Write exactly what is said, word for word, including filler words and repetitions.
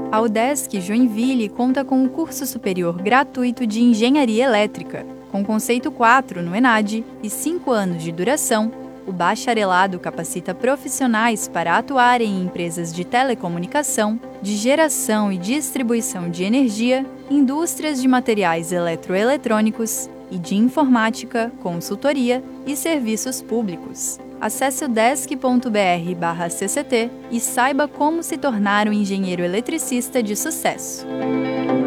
A UDESC Joinville conta com um curso superior gratuito de Engenharia Elétrica, com conceito quatro no ENAD e cinco anos de duração. O bacharelado capacita profissionais para atuarem em empresas de telecomunicação, de geração e distribuição de energia, indústrias de materiais eletroeletrônicos e de informática, consultoria e serviços públicos. Acesse o desc ponto br barra C C T e saiba como se tornar um engenheiro eletricista de sucesso.